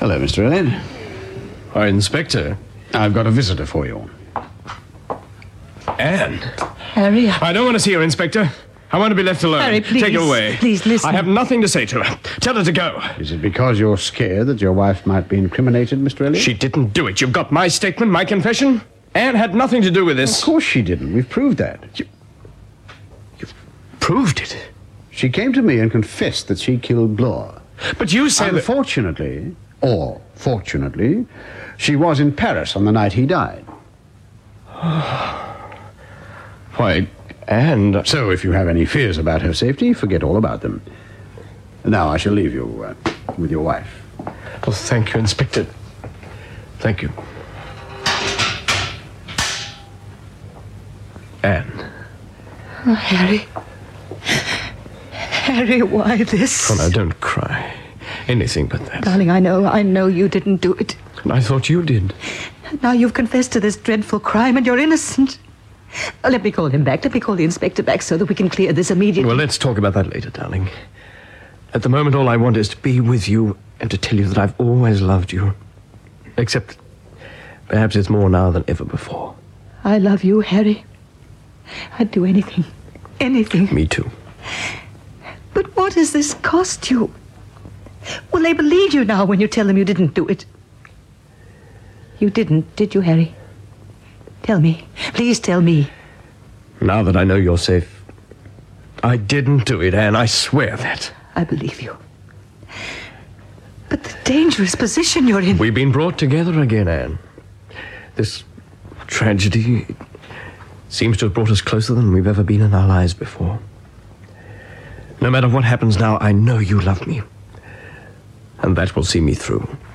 Hello, Mr. Elliot. Why, Inspector. I've got a visitor for you. Anne. Harry. I don't want to see her, Inspector. I want to be left alone. Harry, please. Take her away. Please, listen. I have nothing to say to her. Tell her to go. Is it because you're scared that your wife might be incriminated, Mr. Elliot? She didn't do it. You've got my statement, my confession. Anne had nothing to do with this. Of course she didn't. We've proved that. You've proved it. She came to me and confessed that she killed Glore. But you said that... Unfortunately, or fortunately, she was in Paris on the night he died. Why, Anne... So if you have any fears about her safety, forget all about them. Now I shall leave you with your wife. Well, thank you, Inspector. Thank you. Anne. Oh, Harry. Harry, why this? Oh, now, don't cry. Anything but that. Darling, I know you didn't do it. And I thought you did. Now you've confessed to this dreadful crime and you're innocent. Let me call him back. Let me call the inspector back so that we can clear this immediately. Well, let's talk about that later, darling. At the moment, all I want is to be with you and to tell you that I've always loved you. Except, perhaps it's more now than ever before. I love you, Harry. I'd do anything. Anything. Me too. But what does this cost you? Will they believe you now when you tell them you didn't do it? You didn't, did you, Harry? Tell me. Please tell me. Now that I know you're safe, I didn't do it, Anne. I swear that. I believe you. But the dangerous position you're in... We've been brought together again, Anne. This tragedy seems to have brought us closer than we've ever been in our lives before. No matter what happens now, I know you love me. And that will see me through.